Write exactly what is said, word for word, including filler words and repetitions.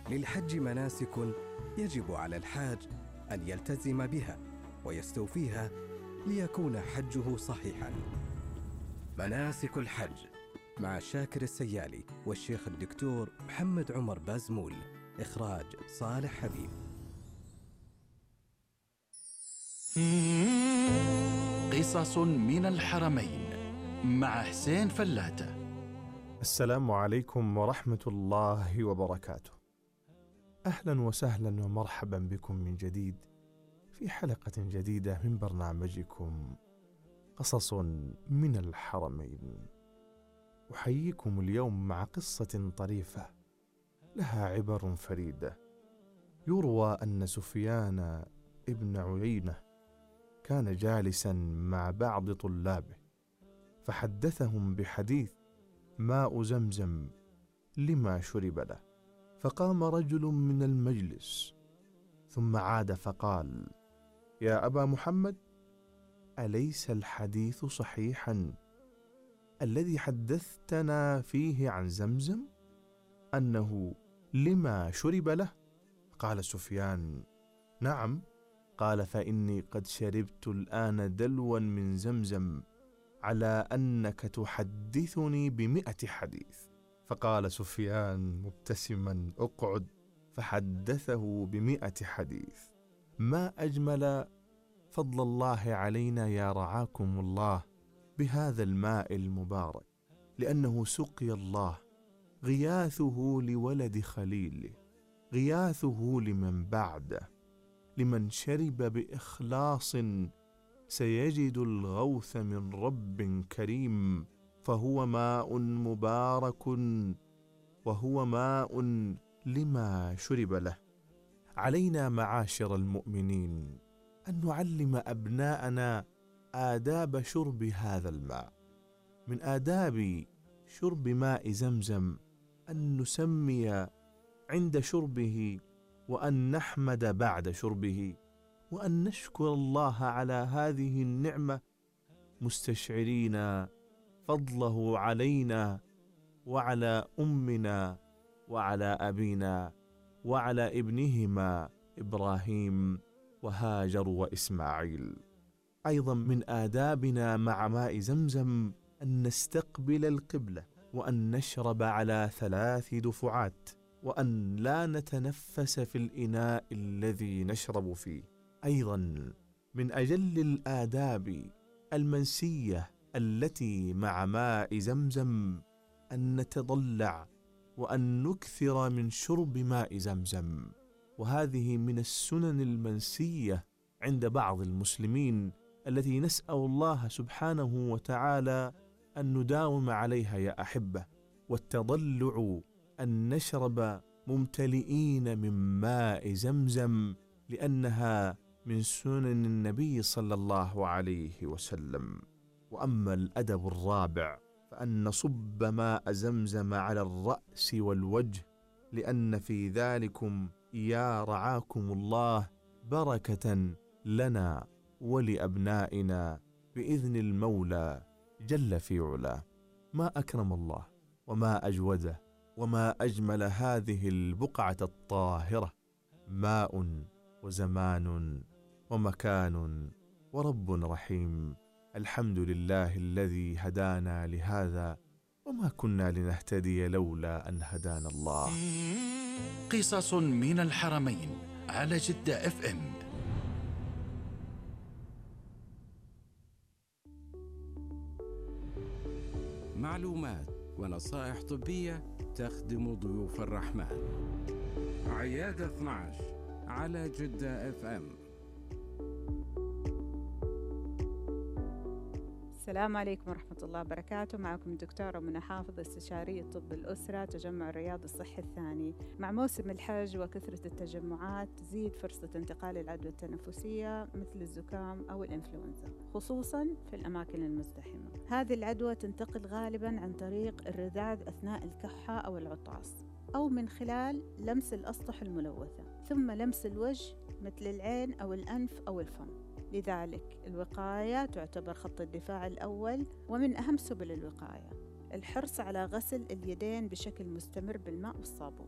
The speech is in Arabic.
للحج مناسك يجب على الحاج أن يلتزم بها ويستوفيها ليكون حجه صحيحاً. مناسك الحج مع شاكر السيالي والشيخ الدكتور محمد عمر بازمول. إخراج صالح حبيب. قصص من الحرمين مع حسين فلاتة. السلام عليكم ورحمة الله وبركاته. أهلا وسهلا ومرحبا بكم من جديد في حلقة جديدة من برنامجكم قصص من الحرمين. أحييكم اليوم مع قصة طريفة لها عبر فريدة. يروى أن سفيان ابن عيينة كان جالسا مع بعض طلابه فحدثهم بحديث ماء زمزم لما شرب له، فقام رجل من المجلس ثم عاد فقال: يا أبا محمد، أليس الحديث صحيحا الذي حدثتنا فيه عن زمزم أنه لما شرب له؟ قال سفيان: نعم. قال: فإني قد شربت الآن دلوا من زمزم على أنك تحدثني بمئة حديث. فقال سفيان مبتسما: اقعد. فحدثه بمئة حديث. ما أجمل فضل الله علينا يا رعاكم الله بهذا الماء المبارك، لأنه سقي الله، غياثه لولد خليله، غياثه لمن بعده، لمن شرب بإخلاص سيجد الغوث من رب كريم، فهو ماء مبارك وهو ماء لما شرب له. علينا معاشر المؤمنين أن نعلم أبناءنا آداب شرب هذا الماء. من آداب شرب ماء زمزم أن نسمي عند شربه، وأن نحمد بعد شربه، وأن نشكر الله على هذه النعمة مستشعرين فضله علينا وعلى أمنا وعلى أبينا وعلى ابنهما إبراهيم وهاجر وإسماعيل. أيضا من آدابنا مع ماء زمزم أن نستقبل القبلة، وأن نشرب على ثلاث دفعات، وأن لا نتنفس في الإناء الذي نشرب فيه. أيضا من أجل الآداب المنسية التي مع ماء زمزم أن نتضلع وأن نكثر من شرب ماء زمزم، وهذه من السنن المنسية عند بعض المسلمين التي نسأل الله سبحانه وتعالى أن نداوم عليها يا أحبة. والتضلع أن نشرب ممتلئين من ماء زمزم، لأنها من سنن النبي صلى الله عليه وسلم. وأما الأدب الرابع فأن نصب ماء زمزم على الرأس والوجه، لأن في ذلكم يا رعاكم الله بركة لنا ولأبنائنا بإذن المولى جل في علا. ما أكرم الله وما أجوده وما أجمل هذه البقعة الطاهرة، ماء وزمان ومكان ورب رحيم. الحمد لله الذي هدانا لهذا، وما كنا لنهتدي لولا أن هدانا الله. قصص من الحرمين على جدة اف ام. معلومات ونصائح طبية تخدم ضيوف الرحمن. عيادة اثنا عشر على جدة اف ام. السلام عليكم ورحمة الله وبركاته. معكم الدكتورة منى حافظ، استشارية طب الأسرة، تجمع الرياض الصحي الثاني. مع موسم الحج وكثرة التجمعات تزيد فرصة انتقال العدوى التنفسية مثل الزكام أو الإنفلونزا، خصوصاً في الأماكن المزدحمة. هذه العدوى تنتقل غالباً عن طريق الرذاذ أثناء الكحة أو العطاس، أو من خلال لمس الأسطح الملوثة، ثم لمس الوجه مثل العين أو الأنف أو الفم. لذلك الوقاية تعتبر خط الدفاع الأول ومن أهم سبل الوقاية. الحرص على غسل اليدين بشكل مستمر بالماء والصابون.